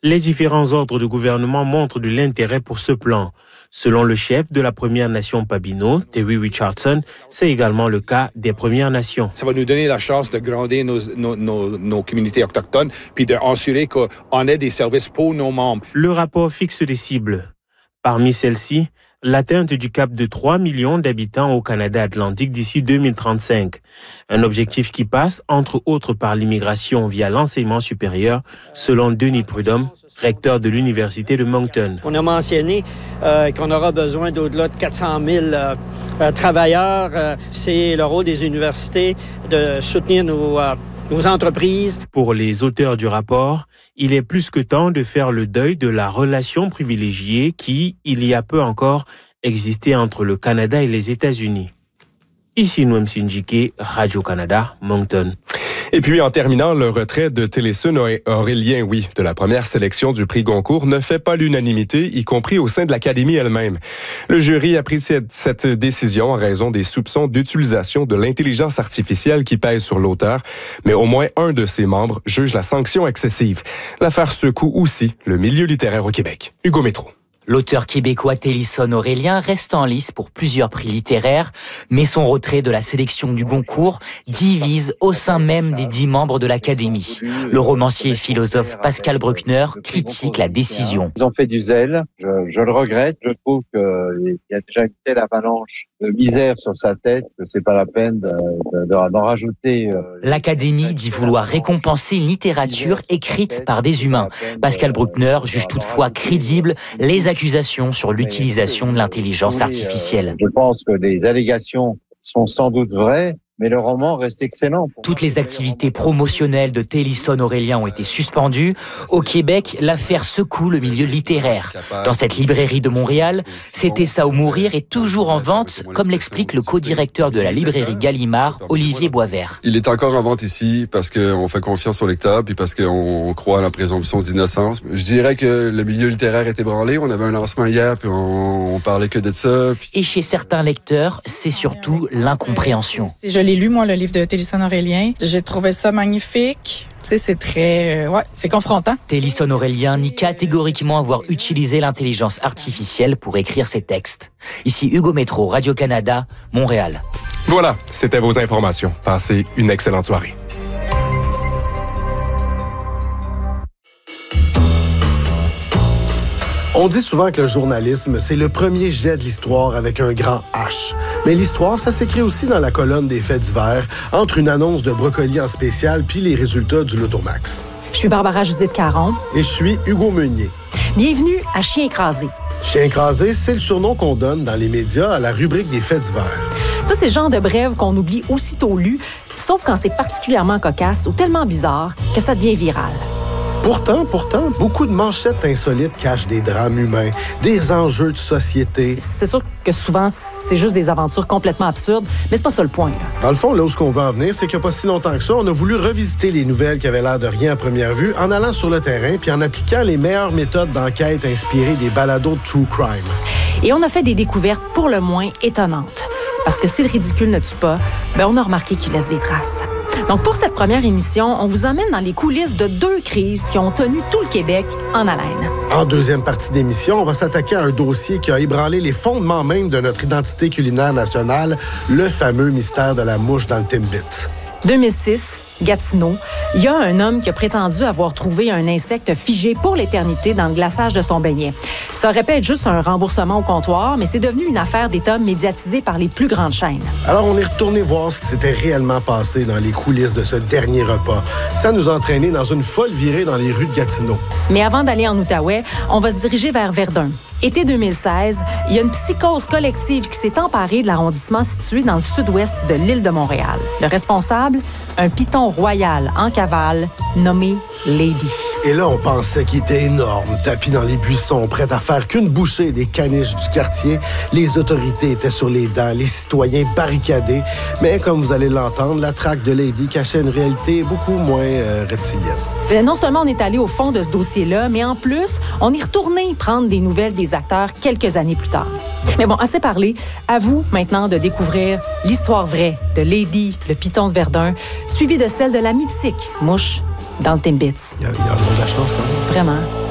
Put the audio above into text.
Les différents ordres de gouvernement montrent de l'intérêt pour ce plan. Selon le chef de la Première Nation Pabino, Terry Richardson, c'est également le cas des Premières Nations. Ça va nous donner la chance de grandir nos communautés autochtones puis d'assurer qu'on ait des services pour nos membres. Le rapport fixe des cibles. Parmi celles-ci, l'atteinte du cap de 3 millions d'habitants au Canada atlantique d'ici 2035. Un objectif qui passe, entre autres, par l'immigration via l'enseignement supérieur, selon Denis Prudhomme, recteur de l'Université de Moncton. On a mentionné qu'on aura besoin d'au-delà de 400 000 travailleurs. C'est le rôle des universités de soutenir nos entreprises. Pour les auteurs du rapport, il est plus que temps de faire le deuil de la relation privilégiée qui, il y a peu encore, existait entre le Canada et les États-Unis. Ici Noam Sinjike, Radio-Canada, Moncton. Et puis, en terminant, le retrait de Télisson Aurélien, de la première sélection du prix Goncourt ne fait pas l'unanimité, y compris au sein de l'Académie elle-même. Le jury a pris cette décision en raison des soupçons d'utilisation de l'intelligence artificielle qui pèse sur l'auteur, mais au moins un de ses membres juge la sanction excessive. L'affaire secoue aussi le milieu littéraire au Québec. Hugo Métro. L'auteur québécois Télisson Aurélien reste en lice pour plusieurs prix littéraires, mais son retrait de la sélection du Goncourt divise au sein même des 10 membres de l'Académie. Le romancier et philosophe Pascal Bruckner critique la décision. Ils ont fait du zèle, je le regrette. Je trouve qu'il y a déjà une telle avalanche de misère sur sa tête que c'est pas la peine d'en rajouter. L'Académie dit vouloir récompenser une littérature écrite par des humains. Pascal Bruckner juge toutefois crédibles les accusations sur l'utilisation de l'intelligence artificielle. Je pense que les allégations sont sans doute vraies, mais le roman reste excellent. Toutes les activités promotionnelles de Télisson Aurélien ont été suspendues. Au Québec, l'affaire secoue le milieu littéraire. Dans cette librairie de Montréal, C'était ça ou mourir est toujours en vente, comme l'explique le co-directeur de la librairie Gallimard, Olivier Boisvert. Il est encore en vente ici parce qu'on fait confiance au lecteur puis parce qu'on croit à la présomption d'innocence. Je dirais que le milieu littéraire est ébranlé. On avait un lancement hier puis on parlait que de ça. Et chez certains lecteurs, c'est surtout l'incompréhension. Je l'ai lu, moi, le livre de Télisson Aurélien. J'ai trouvé ça magnifique. Tu sais, c'est très... c'est confrontant. Télisson Aurélien nie catégoriquement avoir utilisé l'intelligence artificielle pour écrire ses textes. Ici Hugo Métro, Radio-Canada, Montréal. Voilà, c'était vos informations. Passez une excellente soirée. On dit souvent que le journalisme, c'est le premier jet de l'histoire avec un grand H. Mais l'histoire, ça s'écrit aussi dans la colonne des faits divers, entre une annonce de brocoli en spécial puis les résultats du Lotomax. Je suis Barbara Judith Caron. Et je suis Hugo Meunier. Bienvenue à Chien écrasé. Chien écrasé, c'est le surnom qu'on donne dans les médias à la rubrique des faits divers. Ça, c'est le genre de brève qu'on oublie aussitôt lu, sauf quand c'est particulièrement cocasse ou tellement bizarre que ça devient viral. Pourtant, beaucoup de manchettes insolites cachent des drames humains, des enjeux de société. C'est sûr que souvent, c'est juste des aventures complètement absurdes, mais c'est pas ça le point. Là. Dans le fond, là où ce qu'on veut en venir, c'est qu'il n'y a pas si longtemps que ça, on a voulu revisiter les nouvelles qui avaient l'air de rien à première vue en allant sur le terrain puis en appliquant les meilleures méthodes d'enquête inspirées des balados de True Crime. Et on a fait des découvertes pour le moins étonnantes. Parce que si le ridicule ne tue pas, on a remarqué qu'il laisse des traces. Donc, pour cette première émission, on vous emmène dans les coulisses de 2 crises qui ont tenu tout le Québec en haleine. En deuxième partie d'émission, on va s'attaquer à un dossier qui a ébranlé les fondements même de notre identité culinaire nationale, le fameux mystère de la mouche dans le Timbit. 2006, Gatineau, il y a un homme qui a prétendu avoir trouvé un insecte figé pour l'éternité dans le glaçage de son beignet. Ça aurait pu être juste un remboursement au comptoir, mais c'est devenu une affaire d'État médiatisée par les plus grandes chaînes. Alors, on est retourné voir ce qui s'était réellement passé dans les coulisses de ce dernier repas. Ça nous a entraînés dans une folle virée dans les rues de Gatineau. Mais avant d'aller en Outaouais, on va se diriger vers Verdun. Été 2016, il y a une psychose collective qui s'est emparée de l'arrondissement situé dans le sud-ouest de l'île de Montréal. Le responsable, un python royal en cavale nommé Lady. Et là, on pensait qu'il était énorme, tapis dans les buissons, prêt à faire qu'une bouchée des caniches du quartier. Les autorités étaient sur les dents, les citoyens barricadés. Mais comme vous allez l'entendre, la traque de Lady cachait une réalité beaucoup moins reptilienne. Non seulement on est allé au fond de ce dossier-là, mais en plus, on est retourné prendre des nouvelles des acteurs quelques années plus tard. Mais bon, assez parlé. À vous maintenant de découvrir l'histoire vraie de Lady, le python de Verdun, suivie de celle de la mythique mouche dans le Timbits. Il y a de la chance quand même. Vraiment.